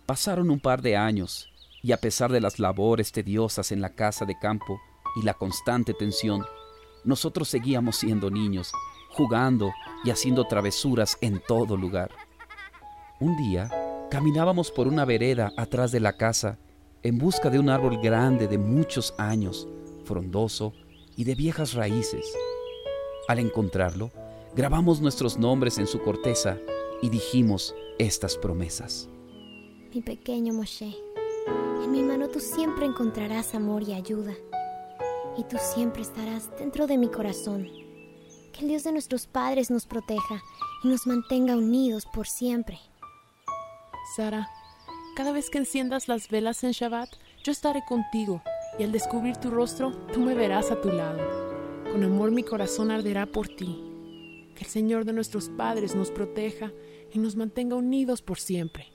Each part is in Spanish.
Pasaron un par de años y a pesar de las labores tediosas en la casa de campo y la constante tensión, nosotros seguíamos siendo niños, jugando y haciendo travesuras en todo lugar. Un día, caminábamos por una vereda atrás de la casa en busca de un árbol grande de muchos años, frondoso y de viejas raíces. Al encontrarlo, grabamos nuestros nombres en su corteza y dijimos estas promesas. Mi pequeño Moshe, en mi mano tú siempre encontrarás amor y ayuda, y tú siempre estarás dentro de mi corazón. Que el Dios de nuestros padres nos proteja y nos mantenga unidos por siempre. Sara, cada vez que enciendas las velas en Shabbat, yo estaré contigo, y al descubrir tu rostro, tú me verás a tu lado. Con amor mi corazón arderá por ti. Que el Señor de nuestros padres nos proteja y nos mantenga unidos por siempre.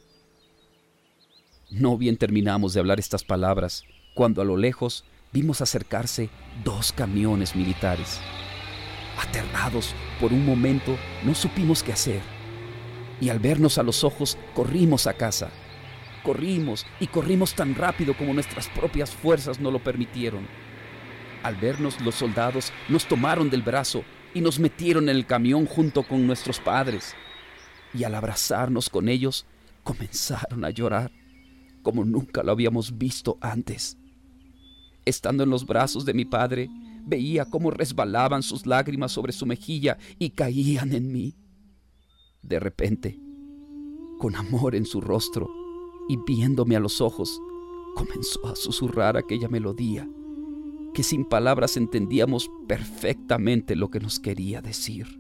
No bien terminamos de hablar estas palabras, cuando a lo lejos vimos acercarse 2 camiones militares. Aterrados, por un momento no supimos qué hacer. Y al vernos a los ojos, corrimos a casa. Corrimos y corrimos tan rápido como nuestras propias fuerzas nos lo permitieron. Al vernos, los soldados nos tomaron del brazo y nos metieron en el camión junto con nuestros padres. Y al abrazarnos con ellos, comenzaron a llorar como nunca lo habíamos visto antes. Estando en los brazos de mi padre, veía cómo resbalaban sus lágrimas sobre su mejilla y caían en mí. De repente, con amor en su rostro y viéndome a los ojos, comenzó a susurrar aquella melodía que sin palabras entendíamos perfectamente lo que nos quería decir.